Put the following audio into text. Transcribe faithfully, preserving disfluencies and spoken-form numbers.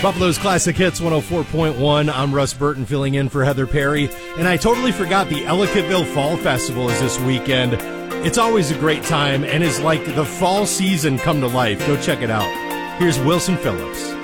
Buffalo's Classic Hits one oh four point one. I'm Russ Burton filling in for Heather Perry. And I totally forgot the Ellicottville Fall Festival is this weekend. It's always a great time and is like the fall season come to life. Go check it out. Here's Wilson Phillips.